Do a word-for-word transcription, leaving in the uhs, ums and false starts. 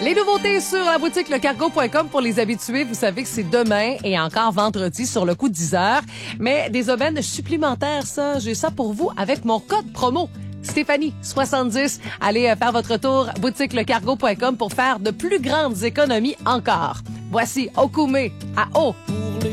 Les nouveautés sur la boutique lecargo point com pour les habitués. Vous savez que c'est demain et encore vendredi sur le coup de dix heures. Mais des aubaines supplémentaires, ça, j'ai ça pour vous avec mon code promo. Stéphanie, soixante-dix. Allez faire votre tour boutique lecargo point com pour faire de plus grandes économies encore. Voici Okume à eau.